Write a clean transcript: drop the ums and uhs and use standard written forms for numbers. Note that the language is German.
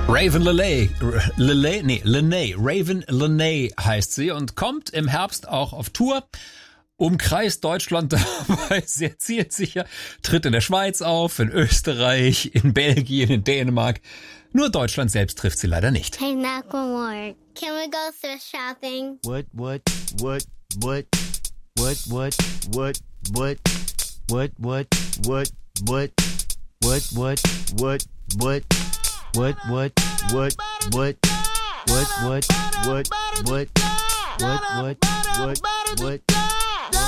Raven Lenae heißt sie und kommt im Herbst auch auf Tour. Umkreist Deutschland dabei sehr zielsicher, tritt in der Schweiz auf, in Österreich, in Belgien, in Dänemark. Nur Deutschland selbst trifft sie leider nicht. Hey, Macklemore, can we go thrift shopping? What? What?